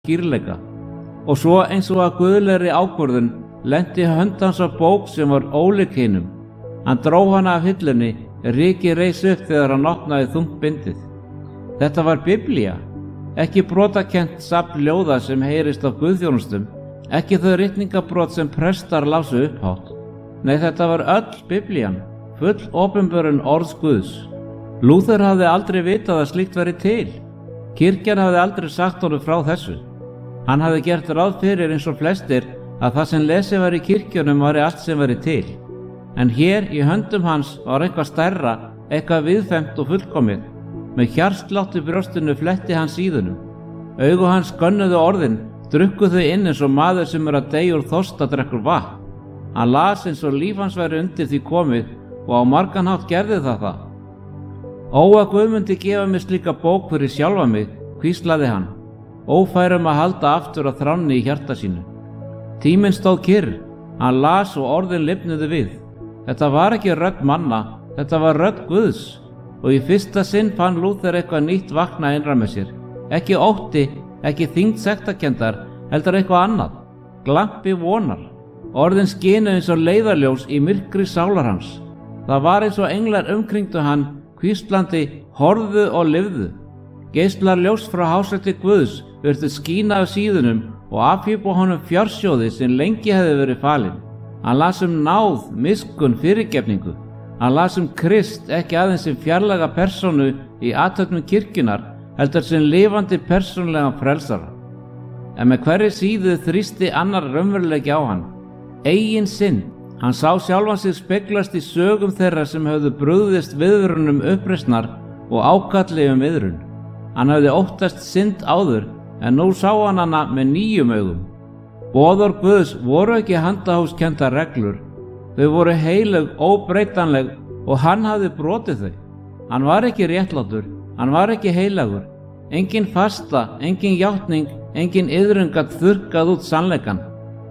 skýrleika. Og svo eins og að guðlegri ákvörðun lenti hönd hans á bók sem var ólík hinum. Hann dró hana af hillunni, rykið reis upp þegar hann opnaði þungt bindið. Þetta var Biblía, ekki brotakent safn ljóða sem heyrist á guðþjónustum, ekki þau ritningabrot sem prestar lásu upphátt. Nei, þetta var öll Biblían, full opinberun orðs Guðs. Lúther hafði aldrei vitað að slíkt væri til. Kirkjan hafði aldrei sagt honum frá þessu. Hann hafði gert ráð fyrir eins og flestir að það sem lesið var í kirkjunum væri allt sem væri til. En hér í höndum hans var eitthvað stærra, eitthvað viðfemt og fullkomið. Með hjartslátt í brjóstinu fletti hann síðunum. Augu hans skönnuðu orðin, drukku þau inn eins og maður sem að deyja úr þorsta drekkur vatn. Hann las eins og líf hans væri undir því komið og á margan hátt gerði það. Ó, að Guð myndi gefa mér slíka bók fyrir sjálfa mig, hvíslaði hann, ófærum að halda aftur að þránni í hjarta sínu. Tíminn stóð kyrr, hann las og orðin lifnuðu við. Þetta var ekki rödd manna, þetta var rödd Guðs. Og í fyrsta sinn fann Lúther eitthvað nýtt vakna innra með sér. Ekki ótti, ekki þyngd sektarkenndar, heldur eitthvað annað. Glampi vonar. Orðin skinu eins og leiðarljós í myrkri sálar hans. Það var eins og englar umkringdu hann, hvíslandi, horfðu og lifðu. Geislar ljós frá hásætti Guðs virtu skína af síðunum og afhjúpa honum fjársjóði sem lengi hefði verið falinn. Hann las náð, miskunn, fyrirgefningu. Hann las Krist ekki aðeins sem fjarlæga persónu í athöfnum kirkjunar, heldur sem lifandi persónlegan frelsara. En með hverri síðu þrýsti annar raunveruleiki á hann. Eigin sinn. Hann sá sjálfan sig speglast í sögum þeirra sem höfðu brugðist viðvörunum uppreisnar og ákalli iðrun. Hann hafði óttast synd áður, en nú sá hann hana með nýjum augum. Boðorð Guðs voru ekki handahófskenntar reglur. Þau voru heilög, óbreytanleg og hann hafði brotið þau. Hann var ekki réttlátur, hann var ekki heilagur. Engin fasta, engin játning, engin iðrun gat þurrkað út sannleikann.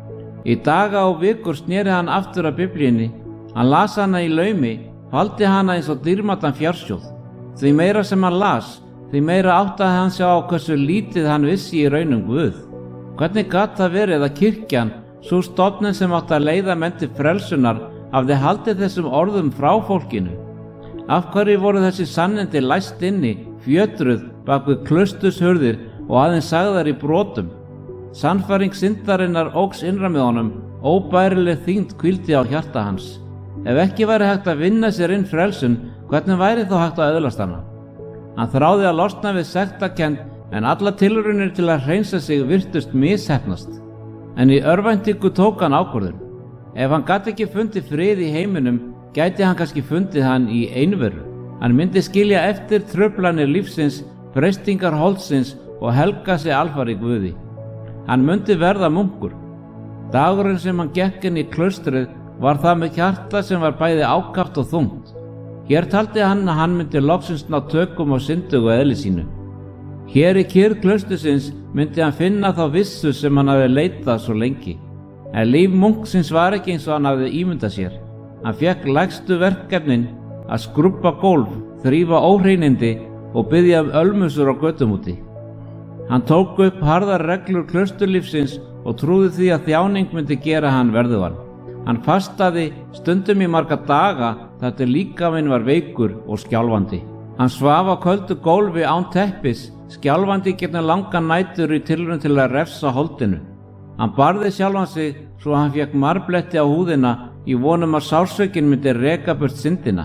Í daga og vikur sneri hann aftur að Biblíunni. Hann las hana í laumi, faldi hana eins og dýrmætan fjársjóð. Því meira sem hann las, því meira áttaði hann sig á hversu lítið hann vissi í raun Guð. Hvernig gat það verið að kirkjan, sú stofnun sem átti að leiða menn til frelsunar, hafði haldið þessum orðum frá fólkinu? Af hverju voru þessi sannindi læst inni, fjötruð bak við klaustushurðir og aðeins sagðar í brotum? Sannfæring syndarinnar óx innra með honum, óbærileg þyngd hvíldi á hjarta hans. Ef ekki væri hægt að vinna sér inn frelsun, hvernig væri þá hægt að öðlast hana? Hann þráði að losna við sektarkennd, en alla tilraunir til að hreinsa sig virtust misheppnast. En í örvæntingu tók hann ákvörðun. Ef hann gat ekki fundið frið í heiminum, gæti hann kannski fundið hann í einveru. Hann myndi skilja eftir truflanir lífsins, freistingar holdsins og helga sig alfarið Guði. Hann myndi verða munkur. Dagurinn sem hann gekk inn í klaustrið var það með hjarta sem var bæði ákaft og þungt. Hér taldi hann að hann myndi loksins ná tökum á syndugu eðli sínu. Hér í kyrrð klaustursins myndi hann finna þá vissu sem hann hafði leitað svo lengi. En líf munksins var ekki eins og hann hafði ímyndað sér. Hann fékk lægstu verkefnin að skrubba gólf, þrífa óhreinindi og biðja ölmusur á götum úti. Hann tók upp harðar reglur klausturlífsins og trúði því að þjáning myndi gera hann verðugan. Hann fastaði stundum í marga daga þar til líkaminn var veikur og skjálfandi. Hann svaf á köldu gólfi án teppis, skjálfandi gegnum langan nætur í tilraun til að refsa holdinu. Hann barði sjálfan sig svo hann fékk marbletti á húðina í vonum að sársaukin myndi reka burt syndina.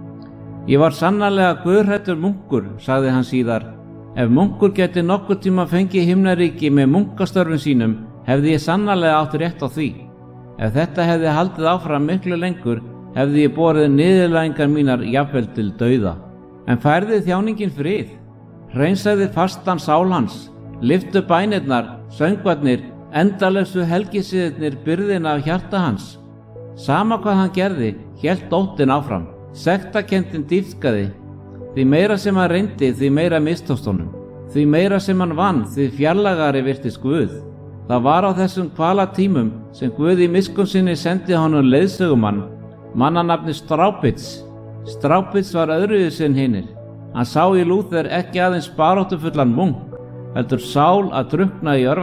Ég var sannarlega guðhræddur munkur, sagði hann síðar. Ef munkur geti nokkuð tíma fengið himnaríki með munkastörfum sínum, hefði ég sannarlega átt rétt á því. Ef þetta hefði haldið áfram miklu lengur, hefði ég borið niðurlægingar mínar jafnvel til dauða. En færði þjáningin frið, hreinsaði fastan sál hans, lyftu bænirnar, söngvarnir, endalausu helgisiðirnir byrðina af hjarta hans. Sama hvað hann gerði, hélt óttin áfram, sektarkenndin dýpkaði. Því meira sem hann reyndi, því meira mistókst honum. Því meira sem hann vann, því fjarlægari virtist Guð. Það var á þessum kvalatímum sem Guð í miskunn sinni sendi honum leiðsögumann, mannanafni Strápits. Strápits var öðruvísi en hinir. Hann sá í Lúther ekki aðeins baráttufullan munk, heldur Sál að drukkna í